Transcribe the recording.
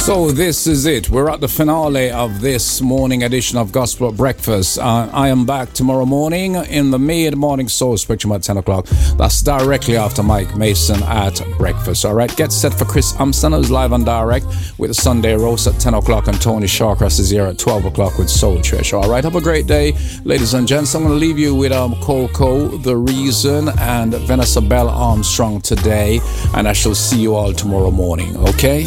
So this is it. We're at the finale of this morning edition of Gospel at Breakfast. I am back tomorrow morning in the mid-morning soul spectrum at 10 o'clock. That's directly after Mike Mason at breakfast. All right, get set for Chris Amston, who's live on direct with the Sunday roast at 10 o'clock, and Tony Shawcross is here at 12 o'clock with Soul Treasure. All right, have a great day, ladies and gents. I'm going to leave you with Coco, The Reason, and Vanessa Bell Armstrong today, and I shall see you all tomorrow morning, okay?